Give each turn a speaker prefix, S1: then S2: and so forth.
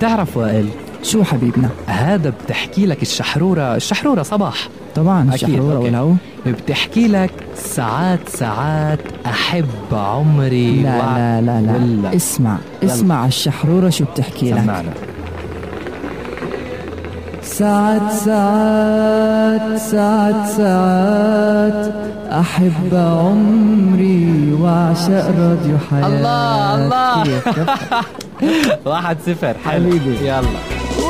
S1: بتعرف وائل
S2: شو حبيبنا؟
S1: هذا بتحكي لك الشحرورة صباح
S2: طبعا الشحرورة والهو
S1: بتحكي لك ساعات أحب عمري.
S2: لا لا لا لا اسمع الشحرورة شو بتحكي لك.
S1: سمعنا.
S2: ساعات أحب عمري وأعشق راديو حياتي.
S1: الله 1-0 حبيبي. يلا